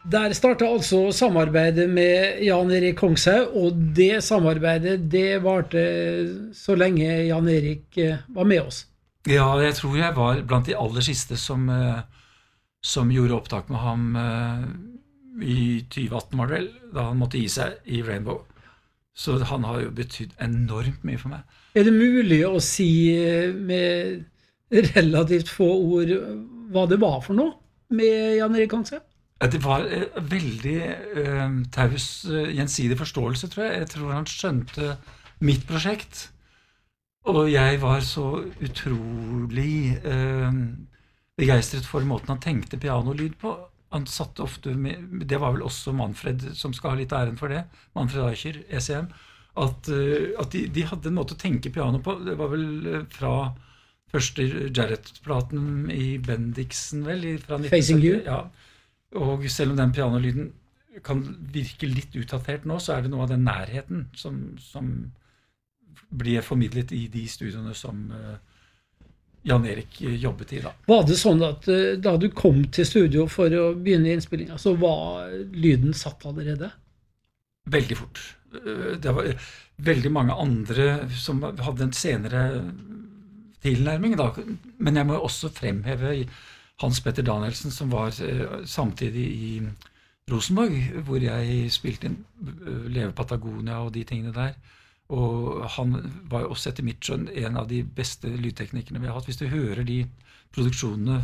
Der startet altså samarbeidet med Jan Erik Kongshaug, og det samarbeidet, det varte så lenge Jan Erik var med oss. Ja, jeg tror jeg var blant de aller siste som gjorde opptak med ham i 2018 var det vel, da han måtte gi seg i Rainbow. Så han har jo betydd enormt mye for meg. Er det mulig å si med relativt få ord hva det var for noe med Jan Erik Kongshaug? Det var veldig taus gjensidig forståelse, tror jeg. Jeg tror han skjønte mitt prosjekt. Og jeg var så utrolig begeistret for måten han tenkte pianolyd på. Han satt ofte med, det var vel også Manfred som skal ha litt æren for det, Manfred Eicher, ECM, at de hadde en måte å tenke piano på. Det var vel fra første Jarrett-platen i Bendixen, vel, fra 1970. Facing You. Ja. Og selv om den pianolyden kan virke litt utdatert nå, så det noe av den nærheten som blir formidlet i de studiene som Jan Erik jobbet i da. Var det sånn at da du kom til studio for å begynne innspillingen, så var lyden satt allerede? Veldig fort. Det var veldig mange andre som hadde en senere tilnærming da, men jeg må også fremheve Hans Petter Danielsen, som var samtidig i Rosenborg, hvor jeg spilte inn Leve Patagonia og de tingene der. Og han var jo også etter mitt skjønn en av de beste lydteknikerne vi har hatt. Hvis du hører de produksjonene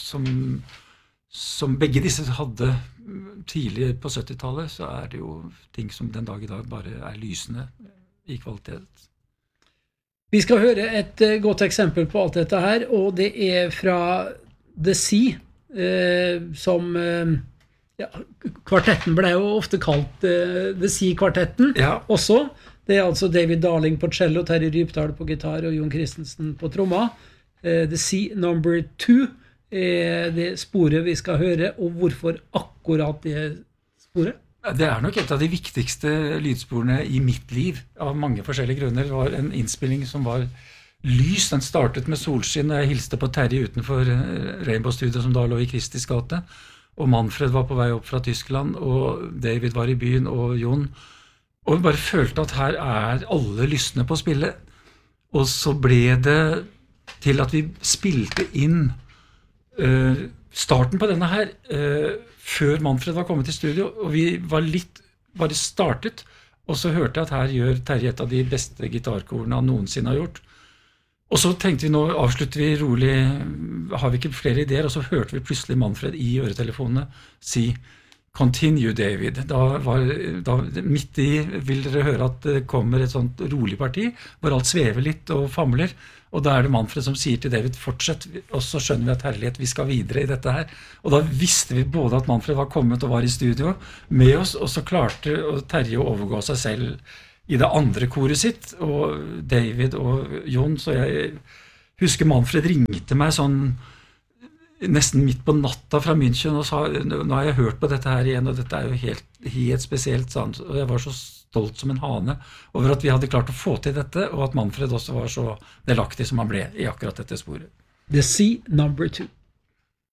som begge disse hadde tidlig på 70-tallet, så det jo ting som den dag i dag bare lysende i kvalitet. Vi skal høre et godt eksempel på alt dette her, og det fra The Sea, som kvartetten ble jo ofte kalt The Sea-kvartetten også. Det altså David Darling på cello, Terje Rypdal på gitar og Jon Christensen på tromma. The Sea No. 2 det sporet vi skal høre, og hvorfor akkurat det sporet? Det nok et av de viktigste lydsporene i mitt liv, av mange forskjellige grunner. Det var en innspilling som var lys. Den startet med solskinn, og jeg hilste på Terje utenfor Rainbow Studio, som da lå i Kristis gate. Og Manfred var på vei opp fra Tyskland, og David var i byen, og Jon. Og vi bare følte at her alle lystne på å spille. Og så ble det til at vi spilte inn starten på denne her, før Manfred var kommet til studio, og vi var litt bare startet, og så hørte jeg at her gjør Terje et av de beste gitarkorene han noensinne har gjort. Og så tenkte vi, nå avslutter vi rolig, har vi ikke flere ideer, og så hørte vi plutselig Manfred i øretelefonene si «Continue, David». Da midt i vil dere høre at det kommer et sånt rolig parti, hvor alt svever litt og famler, og da det Manfred som sier til David «Fortsett», og så skjønner vi at herlighet, vi skal videre i dette her. Og da visste vi både at Manfred var kommet og var i studio med oss, og så klarte Terje å overgå seg selv i det andre koret sitt, og David og Jon, så jeg husker Manfred ringte meg sånn nesten midt på natta fra München og sa, nå har jeg hørt på dette her igjen, og dette jo helt spesielt, sant? Og jeg var så stolt som en hane over at vi hadde klart å få til dette, og at Manfred også var så delaktig som han ble i akkurat dette sporet. The Sea No. 2.